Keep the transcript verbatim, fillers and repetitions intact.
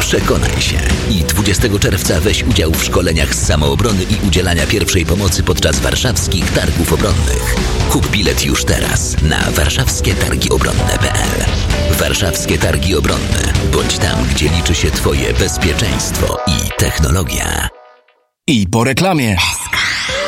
Przekonaj się. I dwudziestego czerwca weź udział w szkoleniach z samoobrony i udzielania pierwszej pomocy podczas warszawskich targów obronnych. Kup bilet już teraz na warszawskie targi obronne kropka p l. Warszawskie Targi Obronne. Bądź tam, gdzie liczy się Twoje bezpieczeństwo i technologia. I po reklamie.